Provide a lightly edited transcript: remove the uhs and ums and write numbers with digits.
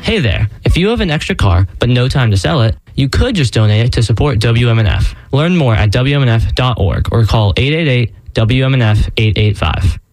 Hey there, if you have an extra car but no time to sell it, you could just donate it to support WMNF. Learn more at WMNF.org or call 888-WMNF-885.